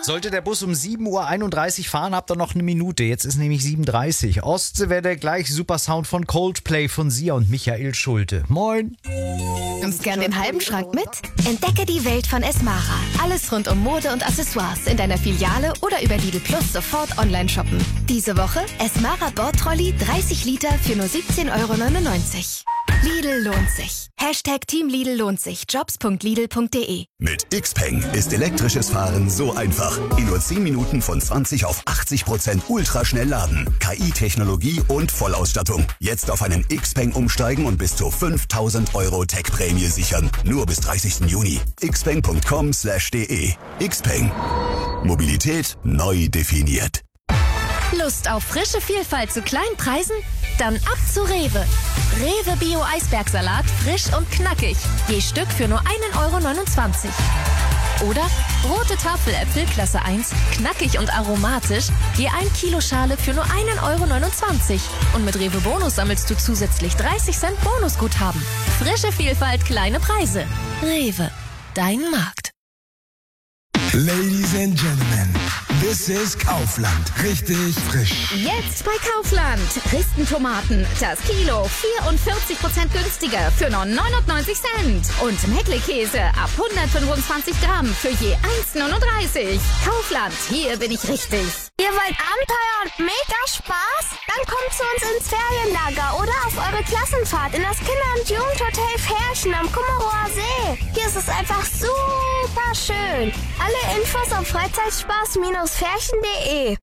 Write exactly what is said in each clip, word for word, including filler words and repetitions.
Sollte der Bus um sieben Uhr einunddreißig fahren, habt ihr noch eine Minute. Jetzt ist nämlich sieben Uhr dreißig. Ostseewelle, gleich super Sound von Coldplay von Sia und Michael Schulte. Moin. Nimmst gern den halben Schrank mit? Entdecke die Welt von Esmara. Alles rund um Mode und Accessoires in deiner Filiale oder über Lidl Plus sofort online shoppen. Diese Woche Esmara Bordtrolley dreißig Liter für nur siebzehn Euro neunundneunzig. Lidl lohnt sich. Hashtag Team Lidl lohnt sich. Jobs punkt lidl punkt de. Mit Xpeng ist elektrisches Fahren so einfach. In nur zehn Minuten von zwanzig auf achtzig Prozent ultraschnell laden. K I-Technologie und Vollausstattung. Jetzt auf einen Xpeng umsteigen und bis zu fünftausend Euro Tech-Prämie sichern. Nur bis dreißigsten Juni. xpeng punkt com slash de. Xpeng. Mobilität neu definiert. Lust auf frische Vielfalt zu kleinen Preisen? Dann ab zu Rewe. Rewe Bio Eisbergsalat, frisch und knackig. Je Stück für nur ein Euro neunundzwanzig. Oder rote Tafeläpfel Klasse eins, knackig und aromatisch. Je ein Kilo Schale für nur ein Euro neunundzwanzig. Und mit Rewe Bonus sammelst du zusätzlich dreißig Cent Bonusguthaben. Frische Vielfalt, kleine Preise. Rewe, dein Markt. Ladies and Gentlemen, this is Kaufland. Richtig frisch. Jetzt bei Kaufland. Christentomaten. Das Kilo vierundvierzig Prozent günstiger für nur neunundneunzig Cent. Und Meckle-Käse ab hundertfünfundzwanzig Gramm für je eins neununddreißig. Kaufland, hier bin ich richtig. Ihr wollt Abenteuer und mega Spaß? Dann kommt zu uns ins Ferienlager oder auf eure Klassenfahrt in das Kinder- und Jugendhotel Ferchen am Kummerower See. Hier ist es einfach super schön. Alle Infos auf Freizeitspaß Ferchen punkt de.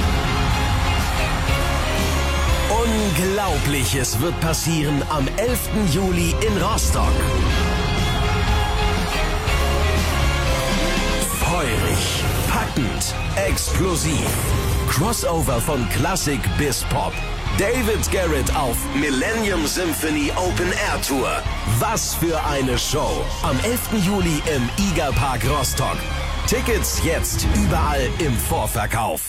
Unglaubliches wird passieren am elften Juli in Rostock. Feurig, packend, explosiv. Crossover von Klassik bis Pop. David Garrett auf Millennium Symphony Open Air Tour. Was für eine Show. Am elften Juli im Iger Park Rostock. Tickets jetzt überall im Vorverkauf.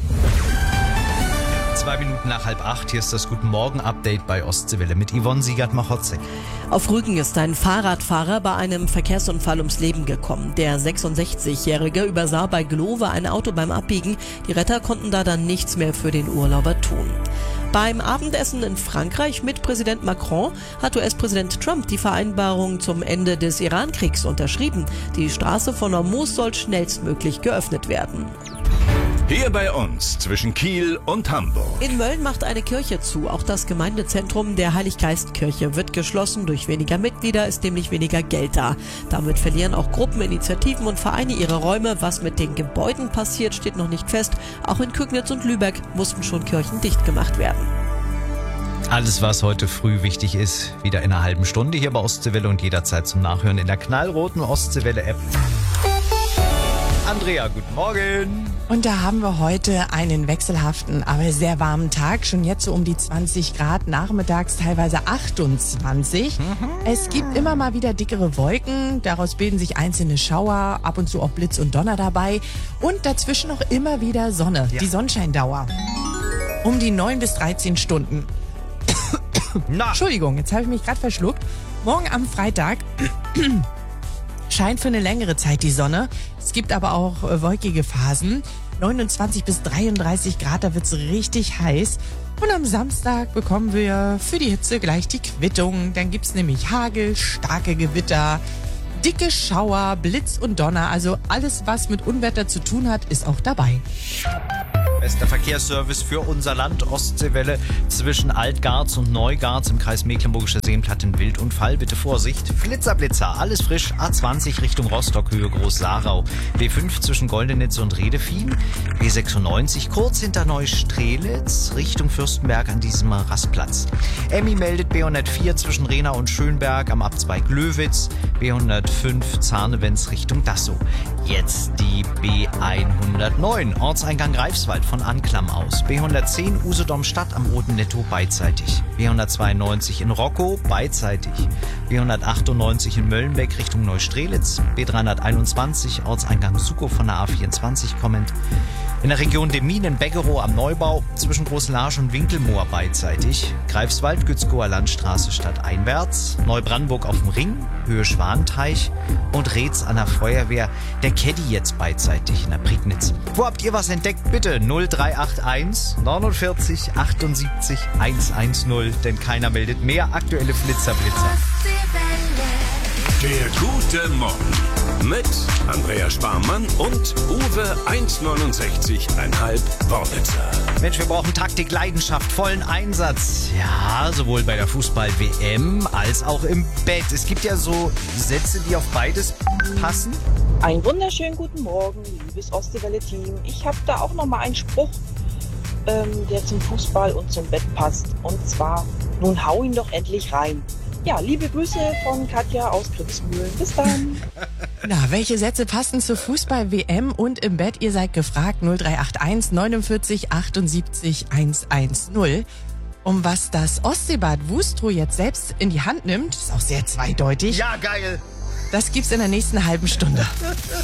Zwei Minuten nach halb acht, hier ist das Guten Morgen-Update bei Ostseewelle mit Yvonne Siegert-Machotzek. Auf Rügen ist ein Fahrradfahrer bei einem Verkehrsunfall ums Leben gekommen. Der sechsundsechzigjährige übersah bei Glove ein Auto beim Abbiegen. Die Retter konnten da dann nichts mehr für den Urlauber tun. Beim Abendessen in Frankreich mit Präsident Macron hat U S-Präsident Trump die Vereinbarung zum Ende des Iran-Kriegs unterschrieben. Die Straße von Hormuz soll schnellstmöglich geöffnet werden. Hier bei uns zwischen Kiel und Hamburg. In Mölln macht eine Kirche zu. Auch das Gemeindezentrum der Heiliggeistkirche wird geschlossen. Durch weniger Mitglieder ist nämlich weniger Geld da. Damit verlieren auch Gruppen, Initiativen und Vereine ihre Räume. Was mit den Gebäuden passiert, steht noch nicht fest. Auch in Kügnitz und Lübeck mussten schon Kirchen dicht gemacht werden. Alles, was heute früh wichtig ist, wieder in einer halben Stunde hier bei Ostseewelle und jederzeit zum Nachhören in der knallroten Ostseewelle-App. Andrea, guten Morgen. Und da haben wir heute einen wechselhaften, aber sehr warmen Tag. Schon jetzt so um die zwanzig Grad, nachmittags teilweise achtundzwanzig. Mhm. Es gibt immer mal wieder dickere Wolken. Daraus bilden sich einzelne Schauer, ab und zu auch Blitz und Donner dabei. Und dazwischen noch immer wieder Sonne, ja. Die Sonnenscheindauer. Um die neun bis dreizehn Stunden. Na. Entschuldigung, jetzt habe ich mich gerade verschluckt. Morgen am Freitag scheint für eine längere Zeit die Sonne. Es gibt aber auch äh, wolkige Phasen. neunundzwanzig bis dreiunddreißig Grad, da wird's richtig heiß. Und am Samstag bekommen wir für die Hitze gleich die Quittung. Dann gibt's nämlich Hagel, starke Gewitter, dicke Schauer, Blitz und Donner. Also alles, was mit Unwetter zu tun hat, ist auch dabei. Bester Verkehrsservice für unser Land, Ostseewelle zwischen Altgarz und Neugarz im Kreis Mecklenburgischer Seenplatte in Wildunfall. Bitte Vorsicht. Flitzer-Blitzer, alles frisch. A zwanzig Richtung Rostock, Höhe Groß-Sarau. B fünf zwischen Goldenitz und Redefien. B sechsundneunzig kurz hinter Neustrelitz Richtung Fürstenberg an diesem Rastplatz. Emmy meldet B hundertvier zwischen Rehna und Schönberg am Abzweig Löwitz. B hundertfünf Zarnewenz Richtung Dassow. Jetzt die B hundertneun, Ortseingang Greifswald von Anklam aus. B hundertzehn Usedom Stadt am Roten Netto beidseitig. B hundertzweiundneunzig in Rockow beidseitig. B hundertachtundneunzig in Möllenbeck Richtung Neustrelitz. B dreihunderteinundzwanzig Ortseingang Sukow von der A vierundzwanzig kommend. In der Region Demmin in Beggerow am Neubau zwischen Großlarsch und Winkelmoor beidseitig. Greifswald, Gützkower Landstraße stadteinwärts. Neubrandenburg auf dem Ring, Höhe Schwanteich und Reetz an der Feuerwehr. Der Caddy jetzt beidseitig in der Prignitz. Wo habt ihr was entdeckt? Bitte null drei acht eins neunundvierzig achtundsiebzig hundertzehn, denn keiner meldet mehr aktuelle Flitzerblitzer. Der gute Morgen mit Andrea Sparmann und Uwe hundertneunundsechzig Komma fünf Worbitzer. Mensch, wir brauchen Taktik, Leidenschaft, vollen Einsatz. Ja, sowohl bei der Fußball-W M als auch im Bett. Es gibt ja so Sätze, die auf beides passen. Einen wunderschönen guten Morgen, liebes Ostseewelle-Team. Ich habe da auch noch mal einen Spruch, ähm, der zum Fußball und zum Bett passt. Und zwar, nun hau ihn doch endlich rein. Ja, liebe Grüße von Katja aus Gripsmühlen. Bis dann. Na, welche Sätze passen zur Fußball-W M und im Bett? Ihr seid gefragt. null drei acht eins neunundvierzig achtundsiebzig hundertzehn. Um was das Ostseebad Wustrow jetzt selbst in die Hand nimmt, ist auch sehr zweideutig. Ja, geil. Das gibt's in der nächsten halben Stunde.